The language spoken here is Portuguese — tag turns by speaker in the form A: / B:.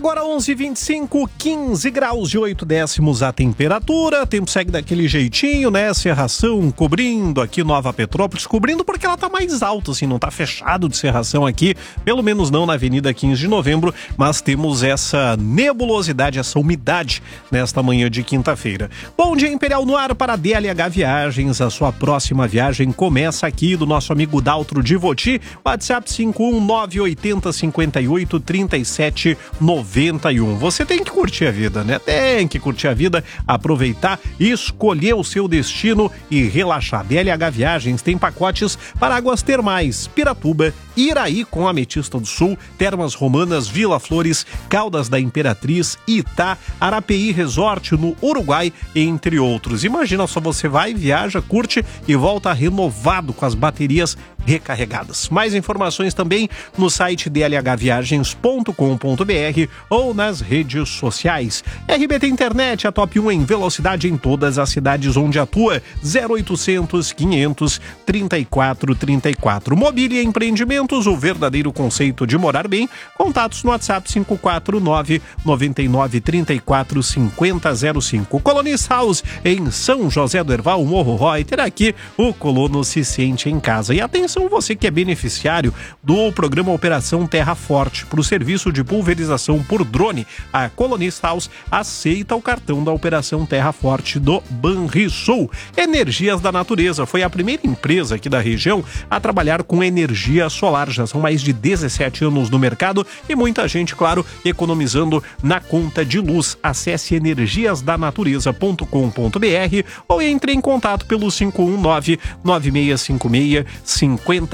A: Agora 11h25, 15 graus e 8 décimos a temperatura, tempo segue daquele jeitinho, né? Cerração cobrindo aqui Nova Petrópolis, cobrindo porque ela tá mais alta, assim, não tá fechado de cerração aqui, pelo menos não na Avenida 15 de Novembro, mas temos essa nebulosidade, essa umidade nesta manhã de quinta-feira. Bom dia Imperial no ar para a DLH Viagens, a sua próxima viagem começa aqui do nosso amigo Daltro de Voti, WhatsApp 51980583791. Você tem que curtir a vida, né? Tem que curtir a vida, aproveitar, escolher o seu destino e relaxar. DLH Viagens tem pacotes para águas termais, Piratuba, Iraí com Ametista do Sul, Termas Romanas, Vila Flores, Caldas da Imperatriz, Itá, Arapeí Resort no Uruguai, entre outros. Imagina só, você vai, viaja, curte e volta renovado com as baterias recarregadas. Mais informações também no site dlhviagens.com.br ou nas redes sociais. RBT Internet, a top 1 em velocidade em todas as cidades onde atua. 0800 500 3434. Mobília Empreendimentos, o verdadeiro conceito de morar bem. Contatos no WhatsApp 549 99 34 5005. Colonies House em São José do Herval, Morro Reuter. Aqui o colono se sente em casa. E atenção, você que é beneficiário do programa Operação Terra Forte para o serviço de pulverização por drone, a Colonies House aceita o cartão da Operação Terra Forte do Banrisul. Energias da Natureza foi a primeira empresa aqui da região a trabalhar com energia solar. Já são mais de 17 anos no mercado e muita gente, claro, economizando na conta de luz. Acesse energiasdanatureza.com.br ou entre em contato pelo 519 9656 50